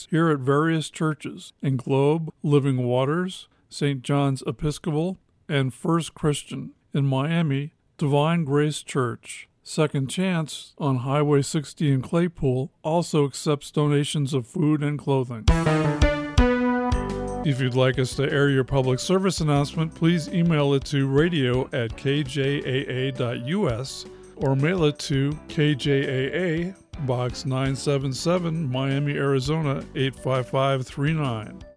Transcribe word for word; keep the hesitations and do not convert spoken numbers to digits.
here at various churches in Globe, Living Waters, Saint John's Episcopal, and First Christian. In Miami, Divine Grace Church. Second Chance on Highway sixty in Claypool also accepts donations of food and clothing. If you'd like us to air your public service announcement, please email it to radio at k j a a dot u s or mail it to K J A A, Box nine seven seven, Miami, Arizona eight five five three nine.